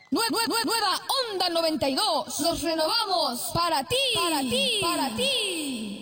Nueva Onda 92. Nos renovamos para ti, para ti, para ti.